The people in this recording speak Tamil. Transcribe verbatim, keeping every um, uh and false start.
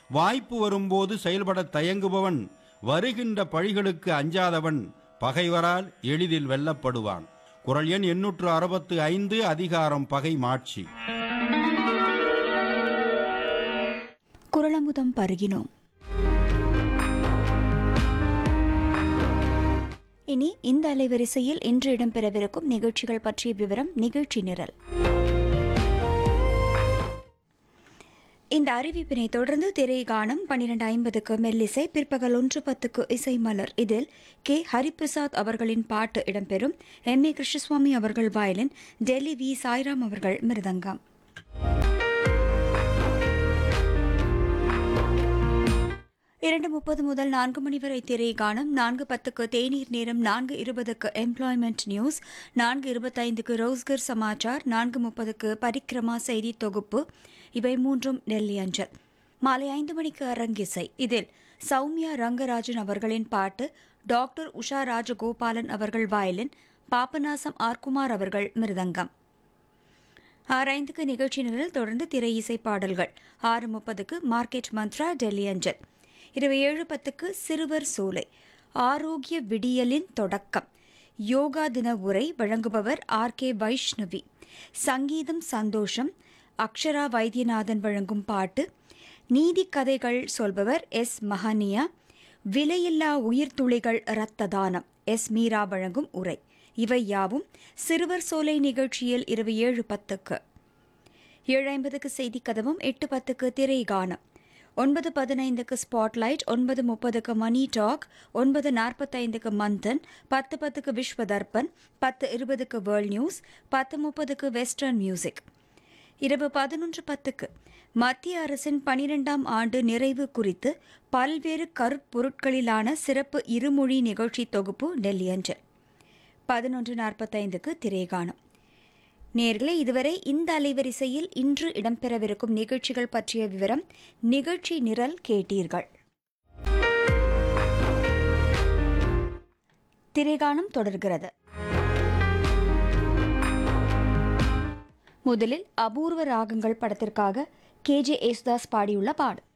வாய்ப்பு வரும்போது செயல்பட தயங்குபவன், வருகின்ற பழிகளுக்கு அஞ்சாதவன் பகைவரால் எளிதில் வெல்லப்படுவான். குறள் எண் எண்ணூற்று அறுபத்து ஐந்து, அதிகாரம் பகை மாட்சி. குறளமுதம் பருகினோம். இனி இந்த அலைவரிசையில் இன்று இடம்பெறவிருக்கும் நிகழ்ச்சிகள் பற்றிய விவரம், நிகழ்ச்சி நிரல். இந்த அறிவிப்பினை தொடர்ந்து திரை கானம் பன்னிரண்டு ஐம்பதுக்கு மெல்லிசை, பிற்பகல் ஒன்று பத்துக்கு இசை மலர். இதில் கே ஹரிபிரசாத் அவர்களின் பாட்டு இடம்பெறும். எம் ஏ கிருஷ்ணசுவாமி அவர்கள் வயலின், டெல்லி வி சாய்ராம் அவர்கள் மிருதங்கம். இரண்டு முப்பது முதல் நான்கு மணி வரை திரை காணும். நான்கு பத்துக்கு தேநீர் நேரம், நான்கு இருபதுக்கு எம்ப்ளாய்மெண்ட் நியூஸ், நான்கு இருபத்தைந்துக்கு ரோஸ்கர் சமாச்சார், நான்கு முப்பதுக்கு பரிக்கிரமா செய்தி தொகுப்பு. இவை மூன்றும் டெல்லி அஞ்சல். மாலை ஐந்து மணிக்கு அரங்கிசை. இதில் சௌமியா ரங்கராஜன் அவர்களின் பாட்டு, டாக்டர் உஷா ராஜகோபாலன் அவர்கள் வயலின், பாபநாசம் ஆர்குமார் அவர்கள் மிருதங்கம். ஆறு ஐந்துக்கு நிகழ்ச்சி நிரல். தொடர்ந்து திரை இசை பாடல்கள். ஆறு முப்பதுக்கு மார்க்கெட் மந்த்ரா, டெல்லி அஞ்சல். இரவு ஏழு பத்துக்கு சிறுவர் சோலை, ஆரோக்கிய விடியலின் தொடக்கம், யோகா தின உரை வழங்குபவர் ஆர் கே வைஷ்ணவி. சங்கீதம் சந்தோஷம், அக்ஷரா வைத்தியநாதன் வழங்கும் பாட்டு. நீதி கதைகள் சொல்பவர் எஸ் மஹனியா. விலையில்லா உயிர்த்துளிகள் இரத்த தானம், எஸ் மீரா வழங்கும் உரை. இவை யாவும் சிறுவர் சோலை நிகழ்ச்சியில் இரவு ஏழு பத்துக்கு. ஏழு ஐம்பதுக்கு செய்தி கதவும், எட்டு பத்துக்கு திரை கானம், ஒன்பது பதினைந்துக்கு ஸ்பாட்லைட், ஒன்பது முப்பதுக்கு மணி டாக், ஒன்பது நாற்பத்தைந்துக்கு மந்தன், பத்து பத்துக்கு விஸ்வ தர்ப்பன், பத்து இருபதுக்கு வேர்ல்ட் நியூஸ், பத்து முப்பதுக்கு வெஸ்டர்ன் மியூசிக். இரவு பதினொன்று பத்துக்கு மத்திய அரசின் பனிரெண்டாம் ஆண்டு நிறைவு குறித்து பல்வேறு கருப்பொருட்களிலான சிறப்பு இருமொழி நிகழ்ச்சி தொகுப்பு, டெல்லி அஞ்சல். பதினொன்று நாற்பத்தைந்துக்கு திரைகானம். நேர்களே, இதுவரை இந்த அலைவரிசையில் இன்று இடம்பெறவிருக்கும் நிகழ்ச்சிகள் பற்றிய விவரம், நிகழ்ச்சி நிரல் கேட்டீர்கள். திரைகானம் தொடர்கிறது. முதலில் அபூர்வ ராகங்கள் படத்திற்காக கே ஜே யேசுதாஸ் பாடியுள்ள பாடல்.